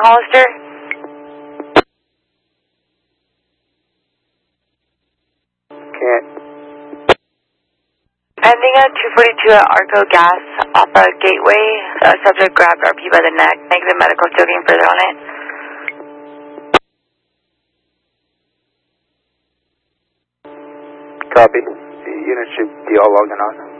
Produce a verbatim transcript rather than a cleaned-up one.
Hollister. Okay. Ending at two forty-two at Arco Gas off a gateway. A subject grabbed R P by the neck. Negative medical, still getting further on it. Copy. The unit should be all logging on.